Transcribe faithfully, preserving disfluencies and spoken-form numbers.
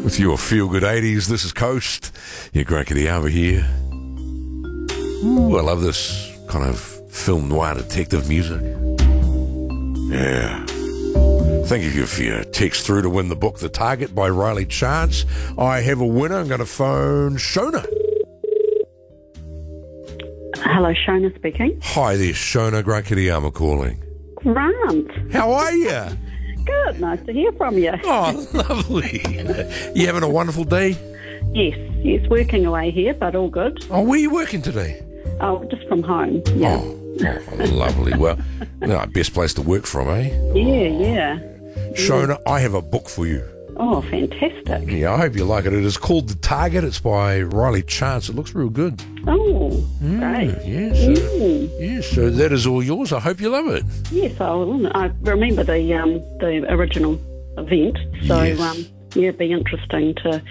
With your feel-good eighties, this is Coast. Your Great Kiriawa here. Ooh, I love this kind of film noir detective music. Yeah. Thank you for your text through to win the book The Target by Riley Chance. I have a winner. I'm going to phone Shona. Hello, Shona speaking. Hi there, Shona. Great Kiriawa calling. Grant. How are you? Good, nice to hear from you. Oh, lovely. You having a wonderful day? Yes, yes, working away here, but all good. Oh, where are you working today? Oh, just from home, yeah. Oh, oh lovely. Well, no, best place to work from, eh? Yeah, yeah. Shona, I have a book for you. Oh, fantastic. Yeah, I hope you like it. It is called The Target. It's by Riley Chance. It looks real good. Oh, Mm, great. yeah, so, Mm. yeah, so that is all yours. I hope you love it. Yes, I, I remember the um, the original event, so Yes. um, yeah, it'd be interesting to